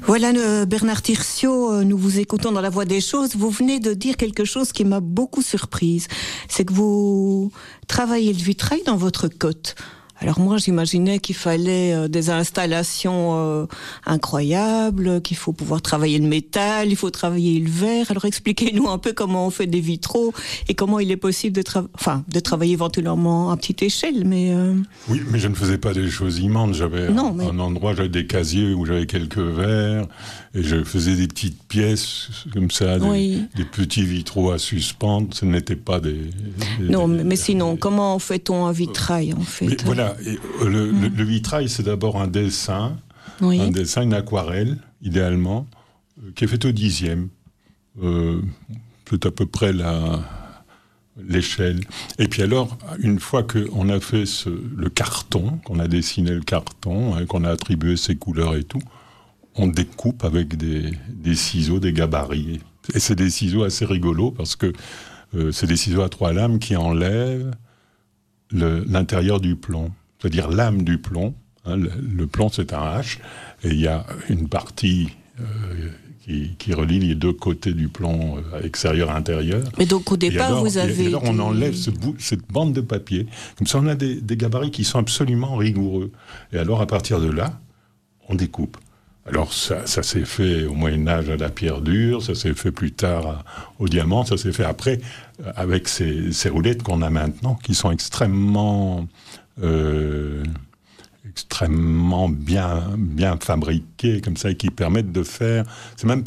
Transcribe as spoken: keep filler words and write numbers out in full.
Voilà, euh, Bernard Tirsiot, euh, nous vous écoutons dans La Voix des choses. Vous venez de dire quelque chose qui m'a beaucoup surprise. C'est que vous travaillez le vitrail dans votre cote. Alors moi, j'imaginais qu'il fallait euh, des installations euh, incroyables, qu'il faut pouvoir travailler le métal, il faut travailler le verre. Alors expliquez-nous un peu comment on fait des vitraux et comment il est possible de, tra- enfin, de travailler éventuellement à petite échelle. Mais euh... Oui, mais je ne faisais pas des choses immenses. J'avais non, un, mais... un endroit, j'avais des casiers où j'avais quelques verres et je faisais des petites pièces comme ça, des, oui. des petits vitraux à suspendre. Ce n'était pas des... des non, des, mais sinon, des... comment fait-on un vitrail en fait? Mais voilà, et, euh, le, mmh. le, le vitrail, c'est d'abord un dessin, oui. un dessin, une aquarelle, idéalement, euh, qui est faite au dixième. Euh, c'est à peu près la... l'échelle. Et puis alors, une fois qu'on a fait ce, le carton, qu'on a dessiné le carton, hein, qu'on a attribué ses couleurs et tout, on découpe avec des, des ciseaux, des gabarits. Et c'est des ciseaux assez rigolos parce que euh, c'est des ciseaux à trois lames qui enlèvent le, l'intérieur du plomb. C'est-à-dire l'âme du plomb. Hein, le, le plomb, c'est un H. Et il y a une partie... Euh, Qui, qui relie les deux côtés du plomb euh, extérieur-intérieur. Mais donc au départ, alors, vous avez... Et alors on enlève ce bout, cette bande de papier. Comme ça, on a des, des gabarits qui sont absolument rigoureux. Et alors, à partir de là, on découpe. Alors, ça, ça s'est fait au Moyen-Âge à la pierre dure, ça s'est fait plus tard à, au diamant, ça s'est fait après euh, avec ces, ces roulettes qu'on a maintenant, qui sont extrêmement... Euh, extrêmement bien, bien fabriqués, comme ça, et qui permettent de faire... C'est même